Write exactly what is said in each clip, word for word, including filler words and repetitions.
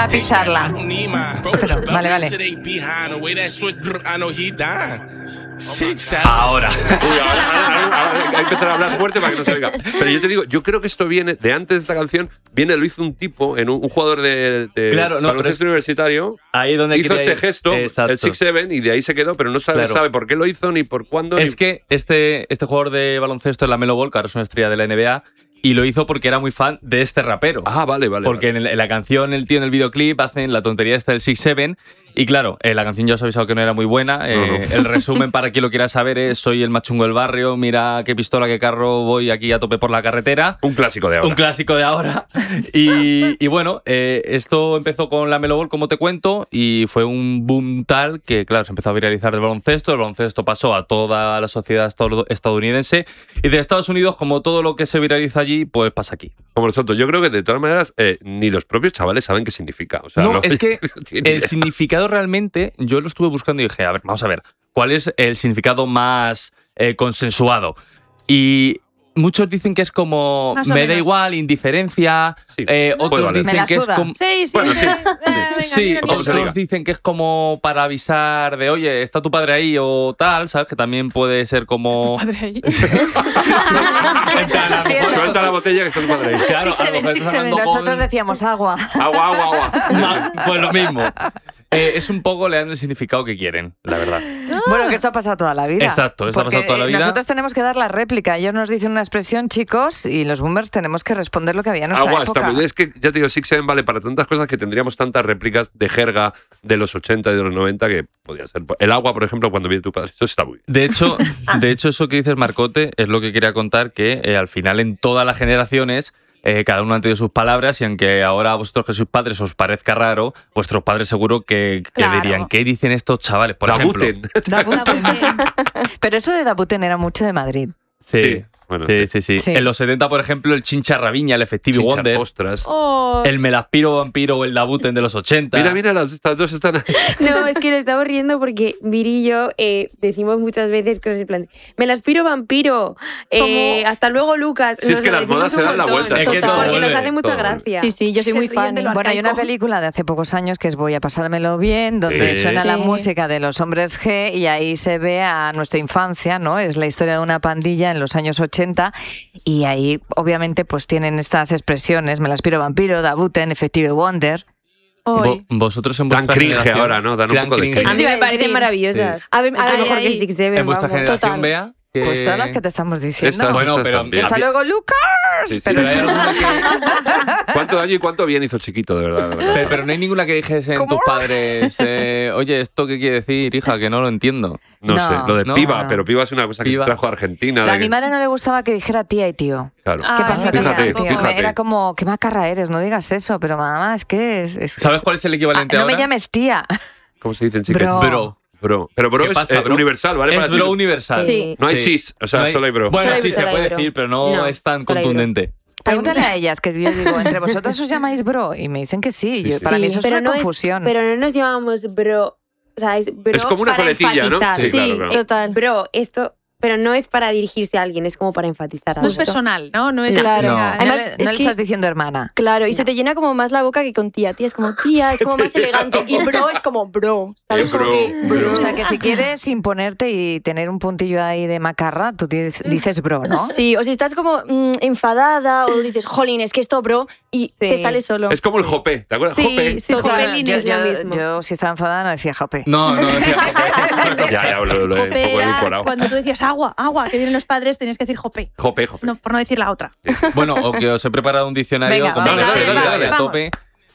para pisarla. Espera, vale, vale. Ahora. Uy, ahora, ahora, ahora, ahora hay que empezar a hablar fuerte para que no se oiga. Pero yo te digo, yo creo que esto viene de antes de esta canción. Viene, lo hizo un tipo, en un, un jugador de, de claro, no, baloncesto universitario. Ahí donde hizo este ir. gesto, Exacto. el six seven, y de ahí se quedó, pero no sabe, Claro. sabe por qué lo hizo, ni por cuándo. Es ni... que este, este jugador de baloncesto es la Melo Ball, que ahora es una estrella de la N B A, y lo hizo porque era muy fan de este rapero. Ah, vale, vale. Porque vale. En, el, en la canción, el tío en el videoclip hacen la tontería esta del six seven. Y claro, eh, la canción ya os he avisado que no era muy buena. Eh, No, no. El resumen, para quien lo quiera saber, es: soy el más chungo del barrio, mira qué pistola, qué carro, voy aquí a tope por la carretera. Un clásico de ahora. Un clásico de ahora. Y, y bueno, eh, esto empezó con la Melo Ball, como te cuento, y fue un boom tal que, claro, se empezó a viralizar del baloncesto. El baloncesto pasó a toda la sociedad estad- estadounidense. Y de Estados Unidos, como todo lo que se viraliza allí, pues pasa aquí. Como nosotros. Yo creo que de todas maneras, eh, ni los propios chavales saben qué significa. O sea, No, no es que no tienen el idea. significado realmente, yo lo estuve buscando y dije, a ver, vamos a ver, ¿cuál es el significado más eh, consensuado? Y muchos dicen que es como Más o me da menos. igual, indiferencia. Sí, eh, puede otros valer. Me dicen la que es suda. como... Sí, sí. Bueno, sí. eh, venga, Sí, mira, como se mira. diga. otros dicen que es como para avisar de, oye, está tu padre ahí o tal, ¿sabes? Que también puede ser como... Padre ahí. estás haciendo? Suelta la botella que está tu padre ahí. Claro, Six a lo seven, mejor six estás seven. hablando con- Nosotros decíamos agua. Agua, agua, agua. Ma- Pues lo mismo. Eh, es un poco, le dan el significado que quieren, la verdad. Bueno, que esto ha pasado toda la vida. Exacto, esto ha Porque pasado toda la vida. Nosotros tenemos que dar la réplica. Ellos nos dicen una expresión, chicos, y los boomers tenemos que responder lo que había en nuestra Agua, época. está muy- es que ya te digo, six seven vale para tantas cosas que tendríamos tantas réplicas de jerga de los ochenta y de los noventa que podía ser. El agua, por ejemplo, cuando viene tu padre. Eso está muy bien. De hecho, de hecho, eso que dices, Marcote, es lo que quería contar, que eh, al final en todas las generaciones eh, cada uno ha tenido sus palabras, y aunque ahora a vosotros que sois padres os parezca raro, vuestros padres seguro que, que Claro. dirían, ¿qué dicen estos chavales? Por ejemplo. Dabuten. Dabuten. Pero eso de Dabuten era mucho de Madrid. Sí, Sí, bueno, sí, sí, sí. Sí. En los setenta, por ejemplo, el Chincha Raviña, el Effective Chincha, Wonder, ostras. Oh. el Melaspiro Vampiro o el Dabuten de los ochenta. Mira, mira, las, estas dos están ahí. No, es que nos estamos riendo porque Viri y yo eh, decimos muchas veces cosas en plan, me la aspiro vampiro, eh, hasta luego Lucas. Si es Nos que lo las modas decimos se un dan la montón, vuelta. Es que total, todo porque vuelve, nos hace mucha todo vuelve. gracia. Sí, sí, yo soy Se muy ríen fan. de lo Bueno, hay una arcaico. película de hace pocos años que es Voy a pasármelo bien, donde Sí. suena la Sí. música de los hombres G y ahí se ve a nuestra infancia, ¿no? Es la historia de una pandilla en los años ochenta y ahí obviamente pues tienen estas expresiones, me la aspiro vampiro, Dabuten, Effective Wonder. Hoy. Vo- vosotros en Dan vuestra cringe generación- ahora, ¿no? Dan un Dan poco de cringe. A mí me parecen Sí. maravillosas. A ver, Mucho ay, mejor ay, que el Six Seven, En vuestra vamos. generación, Total. Bea, que- Pues todas las que te estamos diciendo. Estas, Bueno, estas pero- también. Hasta luego, Lucas. Sí, sí. Pero Pero hay eso- alguna que- ¿Cuánto daño y cuánto bien hizo chiquito, de verdad? de verdad. Pero, pero no hay ninguna que dijesen ¿Cómo? tus padres, eh, oye, ¿esto qué quiere decir, hija? Que no lo entiendo. No, No, sé, lo de no, piba, no. pero piba es una cosa que Piba. se trajo a Argentina. a de mi que- madre no le gustaba que dijera tía y tío. Claro. Ah, ¿Qué pasa, tía? Fíjate, tío? fíjate. Era como, qué macarra eres, no digas eso, pero mamá, es que es... es- ¿Sabes es- cuál es el Ah, equivalente no ahora? me llames tía. ¿Cómo se dicen, chicas? Bro. Bro. Bro. Pero bro ¿Qué es pasa, eh, bro? universal, ¿vale? Es Para bro chicos. universal. Sí. No hay Sí. cis, o sea, No hay- solo hay bro. Bueno, Solo hay- sí, se solo hay puede bro. decir, pero no, No, es tan solo hay bro. contundente. Pregúntale a ellas, que yo digo, ¿entre vosotros os llamáis bro? Y me dicen que sí. Sí, Yo- sí. Para mí Sí, eso es pero una no es- confusión. Pero no nos llamamos bro. O sea, es bro Es como una para coletilla, ¿no? enfatizar. Sí, Sí, claro, claro. total. Bro, esto. Pero no es para dirigirse a alguien, es como para enfatizar No es algo. personal, ¿no? No es Claro. No. no Además, le, es no le que- estás diciendo hermana. Claro, y No. se te llena como más la boca que con tía. Tía es como tía, es Se como te más llena elegante. la Y boca. bro es como bro. ¿Sabes? Es Como bro, que- bro. O sea, que si quieres imponerte y tener un puntillo ahí de macarra, tú di- dices bro, ¿no? Sí, o si estás como mm, enfadada o dices, jolín, es que esto, bro, y te Sí. sale solo. Es como el jope, ¿te acuerdas? Sí, Jope. sí, Total. Jopelín Yo, es lo yo- mismo. yo, si estaba enfadada, no decía jope. No, no, decía Ya, ya, lo, lo, lo he un Jope poco era edulcorado. cuando tú decías agua, agua, que vienen los padres, tenías que decir jope. Jope, jope. No, por no decir la otra. Bueno, o que os he preparado un diccionario Venga, con vamos, varias dale, seguidas dale, y a vamos. tope.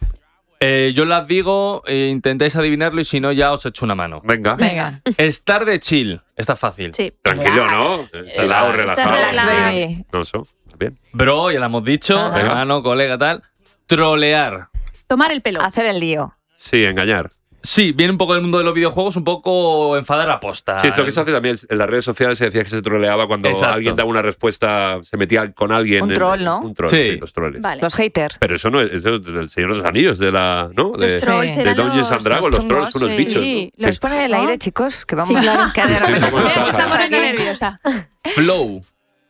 Eh, yo las digo, e intentáis adivinarlo y si no ya os echo una mano. Venga. Venga. Estar de chill, está fácil. Sí. Tranquilo, ¿no? Relajado, relajado. Relax, baby. No, eso. Bien. Bro, ya lo hemos dicho, Ajá. hermano, colega, tal. Trolear. Tomar el pelo. Hacer el lío. Sí, engañar. Sí, viene un poco del mundo de los videojuegos, un poco enfadar a posta. Sí, esto que se hace también en las redes sociales se decía que se troleaba cuando Exacto. alguien daba una respuesta, se metía con alguien. Un en- troll, ¿no? Un troll, Sí. sí, los troles. Vale. Los haters. Pero eso no es, eso es del Señor de los Anillos, de la, ¿no? De, Los trolls Sí. de eran Dungeons and los- Dragons, los los trolls son unos chungos, bichos. sí. ¿no? Los- ¿Les pone el ¿no? aire, chicos? Que vamos Sí, claro. que de Sí, repente como se los me árabes. Se pasa pone aquí. nerviosa. Flow.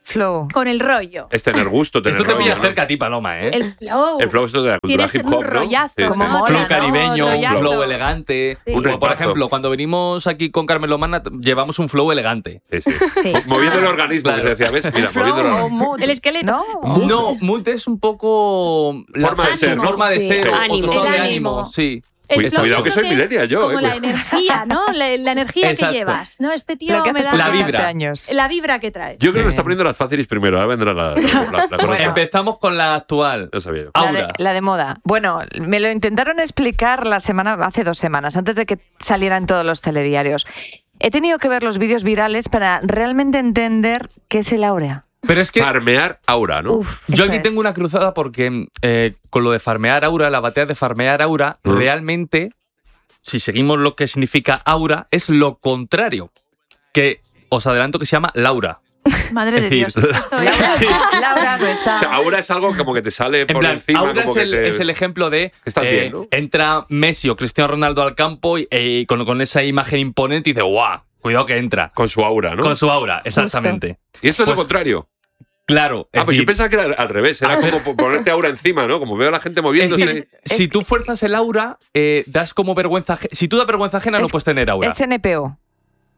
Flow. con el rollo. Es tener gusto, tener Esto te rollo, pilla ¿no? cerca a ti, Paloma, ¿eh? El flow. El flow es de la cultura Tienes hip un hop, ¿no? rollazo, Sí, sí. Como ¿no? mola, Flow ¿no? caribeño, un Rollazo. flow elegante. Sí. Un Como por repazo. ejemplo, cuando venimos aquí con Carmelo Mana, llevamos un flow elegante. Sí, sí. Sí. Moviendo el organismo, Claro. que se decía, ¿ves? Mira, Flow moviendo el o organismo. mood. El esqueleto. ¿No? No, mood es un poco la Forma de ser, ánimo, ¿no? forma de Sí. ser, o- o Ánimo. tono de El ánimo, ánimo. sí. El Cuidado, flow cuidado que yo soy creo es millennial yo, Como eh, la cuidado. energía, ¿no? La, la energía Exacto. que llevas, ¿no? Este tío Lo que me haces da por La quince vibra. años. la vibra que traes. Yo creo que Sí. lo está poniendo las fáciles primero, ahora vendrá la, la, la, la Bueno. cosa. Empezamos con la actual. Lo sabía yo. La Aura. de, la de moda. Bueno, me lo intentaron explicar la semana, hace dos semanas, antes de que salieran todos los telediarios. He tenido que ver los vídeos virales para realmente entender qué es el áurea. Pero es que Farmear aura, ¿no? Uf, yo eso aquí es. tengo una cruzada porque eh, con lo de farmear aura, la batalla de farmear aura, Mm. realmente, si seguimos lo que significa aura, es lo contrario. Que os adelanto que se llama Laura. Madre Es de decir, Dios. Esto es... Laura, Laura no está. O sea, aura es algo como que te sale En por plan, encima, Aura como es que el, te... es el ejemplo de Estás eh, bien, ¿no? entra Messi o Cristiano Ronaldo al campo y eh, con, con esa imagen imponente y dice, guau, cuidado que entra. Con su aura, ¿no? Con su aura, exactamente. Y esto es lo Pues, contrario. Claro. Ah, es pues yo decir, pensaba que era al revés, era como po- ponerte aura encima, ¿no? Como veo a la gente moviéndose. es decir, si tú fuerzas el aura, eh, das como vergüenza ajena. Si tú das vergüenza ajena, no Es- puedes tener aura. Es N P O.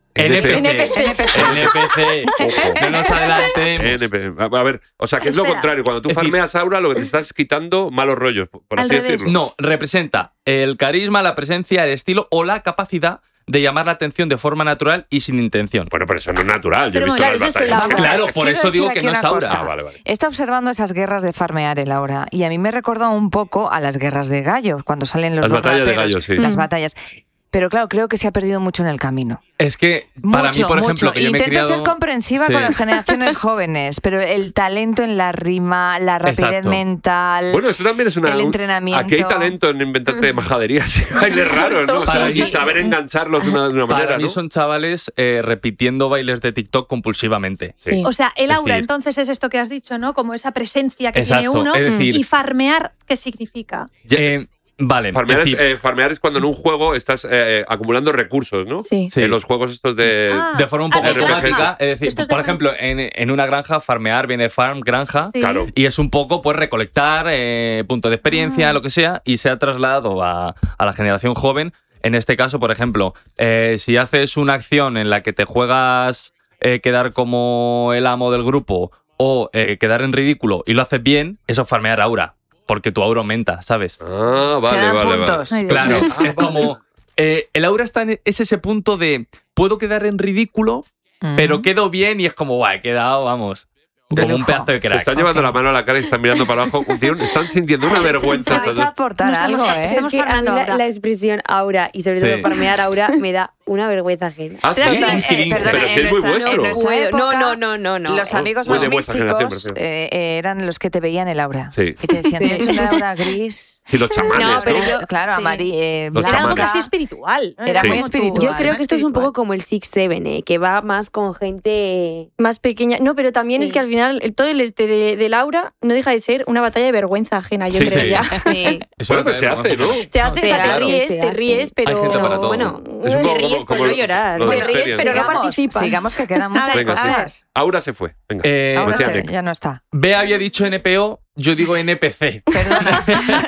N P C. N N P C. N P C. Ojo. No nos adelantemos. N P. A a ver, o sea, que es lo Espera. contrario. Cuando tú Es decir- farmeas aura, lo que te estás quitando malos rollos, por por Al así revés. decirlo. No, representa el carisma, la presencia, el estilo o la capacidad de llamar la atención de forma natural y sin intención. Bueno, pero eso no es natural. Yo he Pero visto claro, las eso es batallas. el aura. Claro, por Quiero eso decir digo aquí que no una es aura. cosa. Ah, vale, vale. He estado observando esas guerras de farmear el aura y a mí me recordó un poco a las guerras de gallos, cuando salen los Las dos batallas de raperos, gallos, sí. Las Mm. batallas. Pero claro, creo que se ha perdido mucho en el camino. Es que para Mucho, mí, por ejemplo, mucho. que yo me he Intento criado... ser comprensiva Sí. con las generaciones jóvenes, pero el talento en la rima, la rapidez Exacto. mental, Bueno, eso también es una. el un- entrenamiento. Aquí hay talento en inventarte majaderías y bailes raros, ¿no? O sea, Para y mí- saber engancharlos de una, de una Para manera, mí ¿no? son chavales eh, repitiendo bailes de TikTok compulsivamente. Sí. O sea, el Es aura, decir- entonces es esto que has dicho, ¿no? Como esa presencia que Exacto, tiene uno. es decir- Y farmear, ¿qué significa? Eh, vale. Farmear es, es decir, eh, farmear es cuando en un juego estás eh, acumulando recursos, ¿no? Sí. sí. En los juegos estos de. Ah, de forma un poco ah, de automática. granja. Es decir, Esto es de por granja. ejemplo, en, en una granja, farmear viene de farm, granja. Sí. Claro. Y es un poco, pues, recolectar eh, punto de experiencia, Ah. lo que sea, y se ha trasladado a, a la generación joven. En este caso, por ejemplo, eh, si haces una acción en la que te juegas eh, quedar como el amo del grupo o eh, quedar en ridículo y lo haces bien, eso es farmear aura, porque tu aura aumenta, ¿sabes? Ah, vale, Te dan vale, puntos. vale. Muy bien. Claro, Ah, es como... eh, el aura está en, es ese punto de puedo quedar en ridículo, Mm. pero quedo bien y es como, guay, he quedado, vamos, De como un lujo. pedazo de Se crack. están llevando Ok. la mano a la cara y están mirando para abajo. Tío, están sintiendo una vergüenza. Vais a aportar No estamos- algo, ¿eh? Es Estamos que a mí farmeando la, aura. la expresión aura y sobre Sí. todo farmear aura me da una vergüenza ajena. Ah, sí. Pero, Un eh, cringe. perdona, Pero si en es muy nuestra- vuestro. en nuestra Puedo- época, no, no, no, no, no. Los amigos Muy más de vuestra místicos generación, me eh, eh, eran los que te veían el aura. Sí. Y te decían, Sí. tienes una aura gris. Sí, los chamanes, No, ¿no? pero yo- claro, sí. amarillo, eh, Los Era blanca. algo chamanes. casi espiritual. ¿no? Era muy como tú- espiritual. Yo creo que esto es un poco espiritual. como el Six Seven, eh, que va más con gente. Más pequeña. No, pero también Sí. es que al final el- todo el este de, de Laura no deja de ser una batalla de vergüenza ajena, yo Sí, creo sí. ya. Sí. Eso Bueno, pero se también, hace, ¿no? Se hace, Sí, o sea, claro. te ríes, Se te hace. ríes, pero... Hay gente para todo. Bueno, Es un te poco ríes como- por como no lo- llorar. lo de Te los ríes, Experience. pero no Sigamos, participas. sigamos que quedan muchas Venga, sí. cosas. Aura se fue. Venga. Eh, Ahora decía se- Nick. ya no está. Bea había dicho N P O, yo digo N P C, Perdona.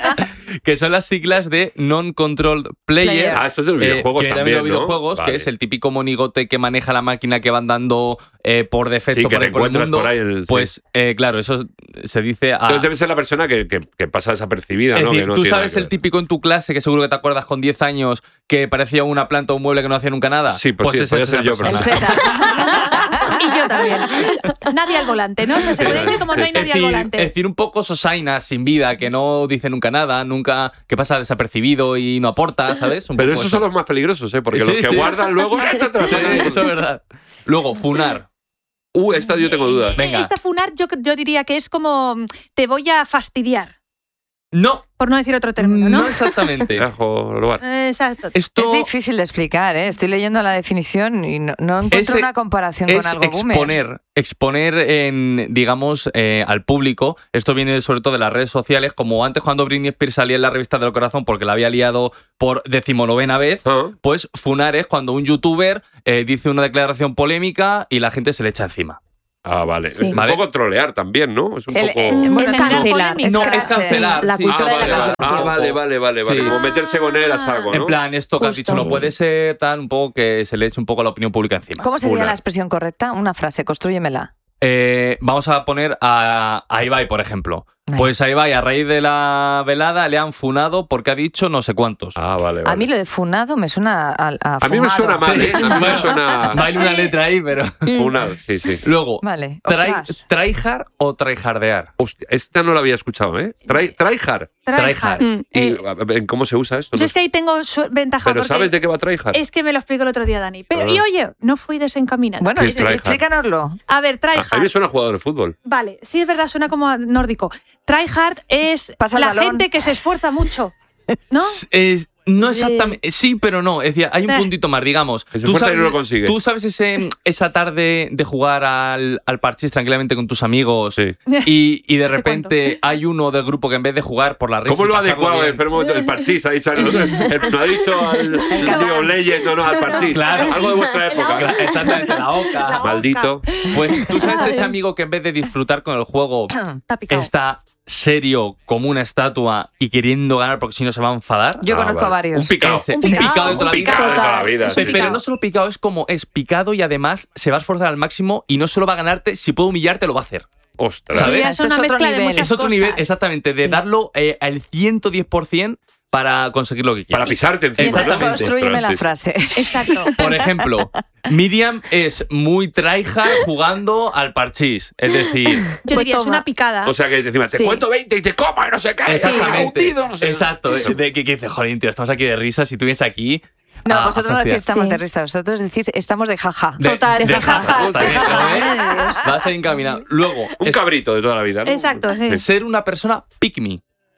que son las siglas de Non-Controlled Player. Player. Ah, eso es de los eh, videojuegos que viene también, de los ¿no? videojuegos, Vale. que es el típico monigote que maneja la máquina que van dando eh, por defecto Sí, que por, te ahí por el encuentras mundo. por ahí. En el, sí. Pues eh, claro, eso se dice a... Entonces debe ser la persona que, que, que pasa desapercibida, Es ¿no? decir, Que no tú tiene sabes nada que el ver. típico en tu clase, que seguro que te acuerdas con diez años, que parecía una planta o un mueble que no hacía nunca nada. Sí, pues sí, esa podía es ser esa yo, pero El persona. Z. Y yo también. Nadie al volante, ¿no? O sea, se puede decir como no hay Sí, sí. Es nadie al decir, volante. es decir, un poco Sosaina sin vida, que no dice nunca nada, nunca, que pasa desapercibido y no aporta, ¿sabes? Un Pero poco esos eso. son los más peligrosos, ¿eh? Porque Sí, los que sí. guardan luego. Sí, eso es verdad. Luego, funar. Uh, esta yo tengo dudas. Venga. Esta funar yo, yo diría que es como mm, te voy a fastidiar, No, por no decir otro término, ¿no? no exactamente. Dejo lugar. Eh, Exacto. Esto Es difícil de explicar, ¿eh? Estoy leyendo la definición y no, no encuentro Ese una comparación es con algo boomer. exponer, exponer en, digamos, eh, al público. Esto viene sobre todo de las redes sociales, como antes cuando Britney Spears salía en la revista del corazón porque la había liado por decimonovena vez. Ah, Pues funar es cuando un youtuber eh, dice una declaración polémica y la gente se le echa encima. Ah, vale. Sí. Un Vale. poco trolear también, ¿no? Es un El- poco... eh, bueno, Es también- cancelar. es No, es cancelar. cancelar. La sí. cultura Ah, de vale, la vale. cancelación. Ah, vale, vale, vale, vale. Sí. Como meterse con él a saco, En ¿no? plan, esto que has Justo. dicho no puede ser, tal, un poco que se le eche un poco a la opinión pública encima. ¿Cómo sería Una. la expresión correcta? Una frase, construyemela. Eh, vamos a poner a, a Ibai, por ejemplo. Vale. Pues a Ibai, a raíz de la velada, le han funado porque ha dicho no sé cuántos. Ah, vale, vale. A mí lo de funado me suena a, a A mí me fumado. suena mal, Sí. ¿eh? A mí me Bueno, suena... Va en una letra ahí, pero... Funado, sí, sí. Luego, Vale, try, ostras. tryhard o tryhardear. Hostia, esta no la había escuchado, ¿eh? Try, tryhard. Tryhard. Mm. ¿Y Eh, a ver, cómo se usa esto? yo No es que ahí tengo su- ventaja. ¿Pero porque sabes de qué va tryhard? Es que me lo explicó el otro día Dani. Pero, Ah. y oye, no fui desencaminada. Bueno, ¿Qué es es- tryhard? explícanos. A ver, Ah, a mí me tryhard. suena jugador de fútbol. Vale, sí es verdad, suena como a nórdico. Tryhard es Pasa el la balón. gente que se esfuerza mucho, ¿no? S- es- no exactamente, sí, pero no. Es decir, hay un Eh. puntito más, digamos. Que se esfuerza y no lo consigue. Tú sabes ese, esa tarde de jugar al, al parchís tranquilamente con tus amigos Sí. y, y de Te repente hay uno del grupo que en vez de jugar por la risa. ¿Cómo y lo ha pasarlo adecuado bien- el enfermo del parchís? Ha dicho, no, el- no ha dicho al League of Legends, no, no, al parchís. Claro. Algo de vuestra época. Claro, exactamente, la oca. La oca. Maldito. Pues tú sabes ese amigo que en vez de disfrutar con el juego Está picado. está serio como una estatua y queriendo ganar porque si no se va a enfadar. Yo Ah, conozco vale. a varios. Un picado. Ese, Un un picado, picado de toda Un la vida. picado de toda la vida. Pe- sí. Pero no solo picado, es como es picado y además se va a esforzar al máximo y no solo va a ganarte, si puede humillarte lo va a hacer. Ostras. ¿Sabes? Sí, es Esto una es otro mezcla de nivel. muchas Es otro cosas. nivel, exactamente, de Sí. darlo eh, al ciento diez por ciento para conseguir lo que Para quieras. pisarte encima. Exactamente. ¿no? Construyeme Ostras, la sí. frase. Exacto. Por ejemplo, Miriam es muy tryhard jugando al parchís. Es decir, Yo Pues diría, es toma. una picada. O sea que encima, te Sí. cuento veinte y te como y no sé qué. exactamente. hundido, no sé qué. Exacto. De, de que, que dice, jolín, tío, estamos aquí de risas y tú vienes aquí. No, a- a vosotros no fastidiar". decís estamos Sí. de risa, vosotros decís estamos de jaja. De- Total, de jaja, jaja, está bien, jaja. ¿eh? Vas a ir encaminado. Luego, Un es cabrito de toda la vida, ¿no? Exacto, sí. ser una persona pick me.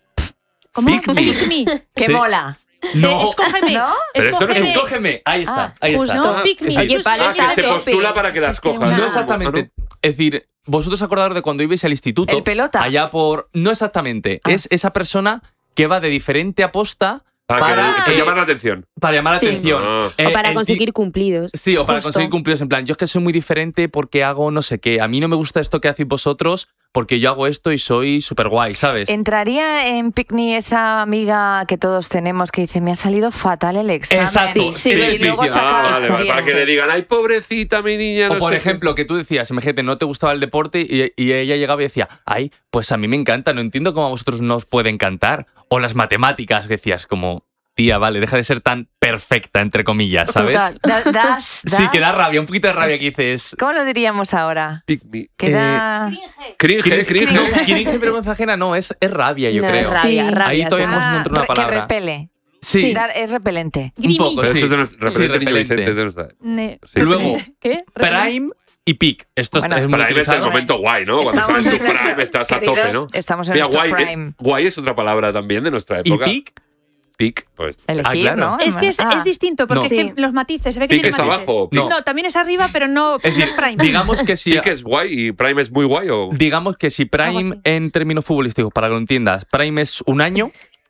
¿Cómo? Pick me. Pick me. ¡Qué Sí. mola! No. Eh, escógeme. ¿No? Pero eso no es- Escógeme. Escógeme. Ahí está. Ah, ahí Pues está. no, pick me. Es decir, Yo estoy Ah, en que se la postula tope. para que las Es que cojas. una- No exactamente. Es decir, vosotros acordaros de cuando ibais al instituto. El pelota. Allá por. No exactamente. Ah. Es esa persona que va de diferente aposta Para, que- para, que eh, llamar la atención. para llamar Sí. la atención. Ah. Eh, O para el ti- conseguir cumplidos. Sí, o para Justo. conseguir cumplidos. En plan, yo es que soy muy diferente porque hago no sé qué. A mí no me gusta esto que hacéis vosotros porque yo hago esto y soy súper guay, ¿sabes? ¿Entraría en Picnic esa amiga que todos tenemos que dice, me ha salido fatal el examen? Exacto, Sí, sí. Y luego Ah, saca Ah, vale, vale, para que le dieces. digan, ay, pobrecita mi niña. O no por sé ejemplo, que tú decías, imagínate, no te gustaba el deporte y, y ella llegaba y decía, ay, pues a mí me encanta, no entiendo cómo a vosotros no os puede encantar. O las matemáticas, que decías como, tía, vale, deja de ser tan perfecta, entre comillas, ¿sabes? Total. Da- das- Sí, que da das- rabia, un poquito de rabia que dices... ¿Cómo lo diríamos ahora? qué. Pick me. Que da... Cringe, Cringe, cringe. no, cringe y vergüenza ajena no, es, es rabia, yo No, creo. es rabia, Sí. rabia. Ahí todavía no hemos Ah, encontrado una re- que palabra. repele. Sí, Dar- es repelente. un poco, Pero sí. eso es de nuestro Sí, referente niño repelente. Vicente. es de nuestra- Ne- Sí. Luego, ¿Qué? Prime y Peak. Esto Bueno, es muy Prime es el utilizado. momento guay, ¿no? Cuando Estamos estás en tu en nuestro- prime, estás a queridos, tope, ¿no? estamos en Mira, nuestro guay, eh, prime. guay es otra palabra también de nuestra Y época. Peak, Peak, pues. Elegir, Ah, claro. ¿no? Es que es, Ah. es distinto, porque No. es que Sí. los matices, se ve que Pique tiene es matices. abajo, No. No, también es arriba, pero no es no es decir, prime. digamos que si... Peak es guay y Prime es muy guay o. Digamos que si Algo Prime así. en términos futbolísticos, para que lo entiendas, Prime es un año,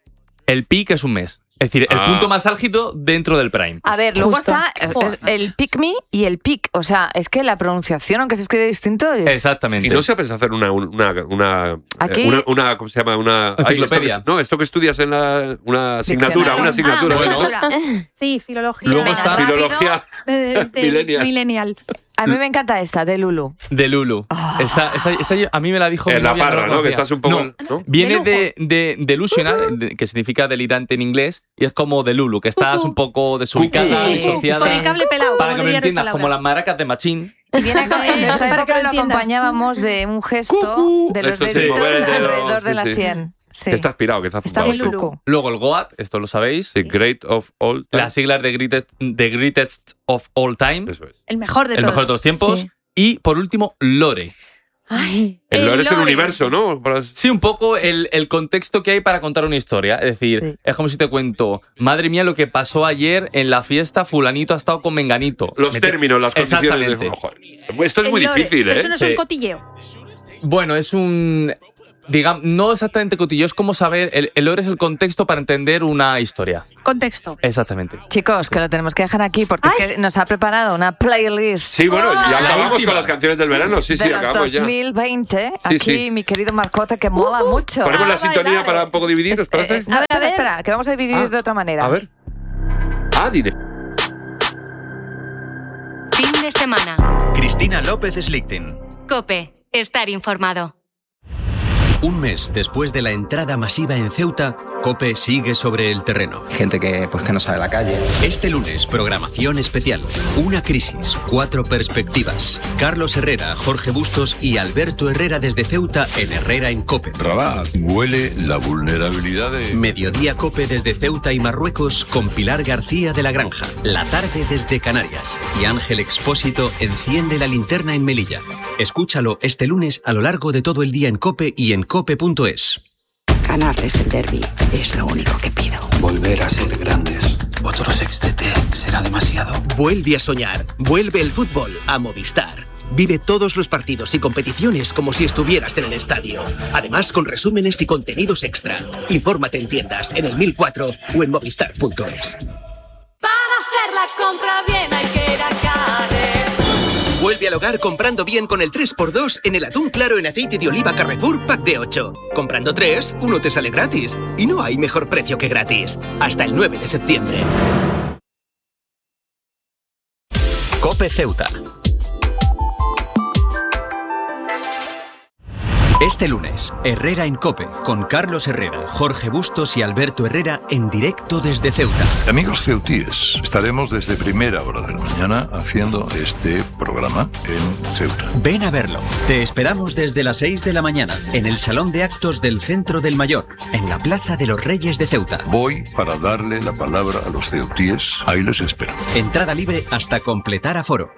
el Peak es un mes. Es decir, el Ah. punto más álgido dentro del Prime. A ver, luego Justo. está es- el pick me y el pick. O sea, es que la pronunciación, aunque se escribe distinto, es... Exactamente. Y no se pensa hacer una, una, una, Aquí- eh, una, una- ¿cómo se llama? Una ay, Enciclopedia. esto que- no, esto que estudias en la, una asignatura, Diccionario. una asignatura. Ah, Bueno. asignatura. Sí, filología. Luego Venga, está- rápido. Filología. eh, de- Millennial. millennial. A mí me encanta esta, de Lulu. De Lulu. Ah. Esa, esa- esa yo- a mí me la dijo mi En la novia, parra, la ¿no? Que conocía. estás un poco. No, ¿no? viene De de, de, delusional, de- que significa delirante en inglés, y es como de Lulu, que estás Cucú. un poco desubicada, Sí, disociada. Con el cable pelado. Para que como lo diría nuestra entiendas, como Laura. las maracas de Machín. Y viene a- en esta Para que época lo lo entiendas. acompañábamos de un gesto Cucú. de los Eso sí, deditos mover el dedo, alrededor de sí, la sí. sien. Sí. Que está aspirado, que está Está zumbado, muy sí. cucu. Luego el Goat, esto lo sabéis. The Great of All Time. Las siglas de greatest, de greatest of All Time. Eso es. El mejor de El todos. mejor de todos los tiempos. Sí. Y por último, Lore. Ay, El lore es el lore. universo, ¿no? Para- Sí, un poco el, el contexto que hay para contar una historia. Es decir, Sí. es como si te cuento, madre mía, lo que pasó ayer en la fiesta, fulanito ha estado con menganito. Los Me te- términos, las condiciones. De... Exactamente. Oh, joder. Esto es El muy lore, difícil, pero ¿eh? Eso no es Sí. un cotilleo. Bueno, es un... Digamos, no exactamente cotillo, es como saber... El, el lore es el contexto para entender una historia. Contexto. Exactamente. Chicos, que lo tenemos que dejar aquí porque es que nos ha preparado una playlist. Sí, bueno, ya La acabamos última. con las canciones del verano. Sí, de sí, los acabamos dos mil veinte, Sí, aquí sí. mi querido Marcote, que mola mucho. Ponemos la Ah, sintonía bailar. para un poco dividir, ¿os parece? Eh, no, A ver, a espera, ver. espera, que vamos a dividir Ah, de otra manera. A ver. Ah, diré. Fin de semana. Cristina López Slichting. COPE. Estar informado. Un mes después de la entrada masiva en Ceuta, COPE sigue sobre el terreno. Gente que, pues, que no sabe la calle. Este lunes, programación especial. Una crisis, cuatro perspectivas. Carlos Herrera, Jorge Bustos y Alberto Herrera desde Ceuta en Herrera en COPE. Rabat, huele la vulnerabilidad de... Mediodía COPE desde Ceuta y Marruecos con Pilar García de la Granja. La tarde desde Canarias. Y Ángel Expósito enciende la linterna en Melilla. Escúchalo este lunes a lo largo de todo el día en COPE y en cope punto es. Ganarles el derbi es lo único que pido. Volver a ser grandes. Otro sextete será demasiado. Vuelve a soñar. Vuelve el fútbol a Movistar. Vive todos los partidos y competiciones como si estuvieras en el estadio. Además, con resúmenes y contenidos extra. Infórmate en tiendas, en el mil cuatro o en movistar punto es. Para hacer la compra bien hay que ir a Carre. Vuelve al hogar comprando bien con el tres por dos en el atún claro en aceite de oliva Carrefour Pack de ocho. Comprando tres, uno te sale gratis. Y no hay mejor precio que gratis. Hasta el nueve de septiembre. COPE Ceuta. Este lunes, Herrera en COPE, con Carlos Herrera, Jorge Bustos y Alberto Herrera en directo desde Ceuta. Amigos ceutíes, estaremos desde primera hora de la mañana haciendo este programa en Ceuta. Ven a verlo. Te esperamos desde las seis de la mañana en el Salón de Actos del Centro del Mayor, en la Plaza de los Reyes de Ceuta. Voy para darle la palabra a los ceutíes. Ahí les espero. Entrada libre hasta completar aforo.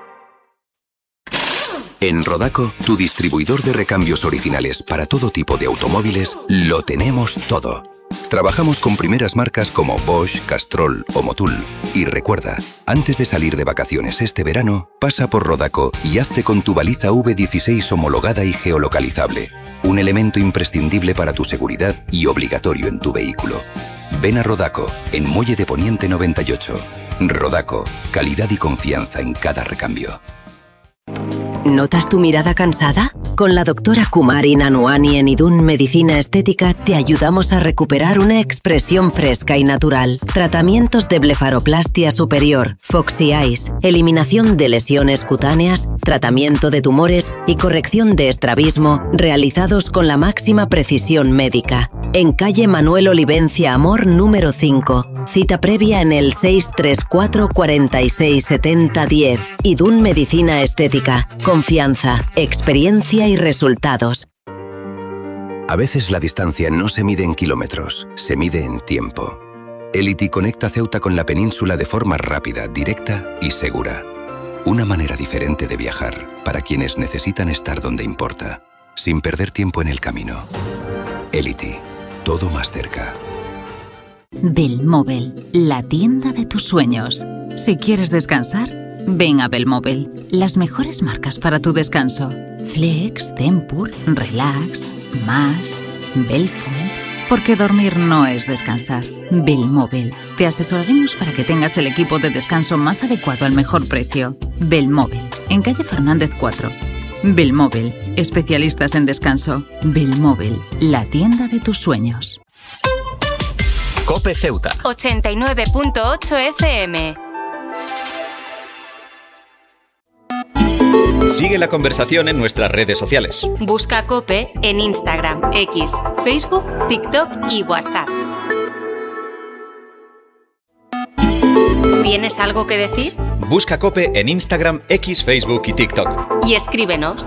En Rodaco, tu distribuidor de recambios originales para todo tipo de automóviles, lo tenemos todo. Trabajamos con primeras marcas como Bosch, Castrol o Motul. Y recuerda, antes de salir de vacaciones este verano, pasa por Rodaco y hazte con tu baliza V dieciséis homologada y geolocalizable. Un elemento imprescindible para tu seguridad y obligatorio en tu vehículo. Ven a Rodaco, en Muelle de Poniente noventa y ocho. Rodaco, calidad y confianza en cada recambio. ¿Notas tu mirada cansada? Con la doctora Kumari Nanuani en Idun Medicina Estética te ayudamos a recuperar una expresión fresca y natural. Tratamientos de blefaroplastia superior, Foxy Eyes, eliminación de lesiones cutáneas, tratamiento de tumores y corrección de estrabismo realizados con la máxima precisión médica. En calle Manuel Olivencia Amor número cinco. Cita previa en el seis tres cuatro, cuarenta y seis, setenta, diez. Idun Medicina Estética. Confianza, experiencia y resultados. A veces la distancia no se mide en kilómetros, se mide en tiempo. Elity conecta Ceuta con la península de forma rápida, directa y segura. Una manera diferente de viajar para quienes necesitan estar donde importa, sin perder tiempo en el camino. Elity, todo más cerca. Belmóvil, la tienda de tus sueños. Si quieres descansar, ven a Belmóvil. Las mejores marcas para tu descanso. Flex, Tempur, Relax, Más, Belfont. Porque dormir no es descansar. Belmóvil. Te asesoraremos para que tengas el equipo de descanso más adecuado al mejor precio. Belmóvil. En calle Fernández cuatro. Belmóvil. Especialistas en descanso. Belmóvil. La tienda de tus sueños. COPE Ceuta. ochenta y nueve punto ocho F M. Sigue la conversación en nuestras redes sociales. Busca COPE en Instagram, X, Facebook, TikTok y WhatsApp. ¿Tienes algo que decir? Busca COPE en Instagram, X, Facebook y TikTok. Y escríbenos.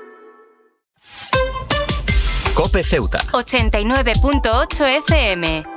COPE Ceuta. ochenta y nueve punto ocho F M.